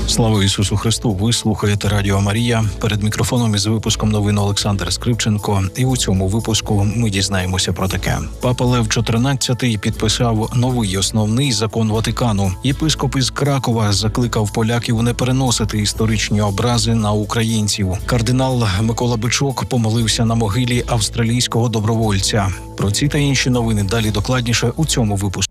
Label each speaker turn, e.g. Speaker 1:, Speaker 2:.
Speaker 1: Слава Ісусу Христу! Ви слухаєте Радіо Марія. Перед мікрофоном із випуском новин Олександр Скрипченко. І у цьому випуску ми дізнаємося про таке. Папа Лев XIV підписав новий основний закон Ватикану. Єпископ із Кракова закликав поляків не переносити історичні образи на українців. Кардинал Микола Бичок помолився на могилі австралійського добровольця. Про ці та інші новини далі докладніше у цьому випуску.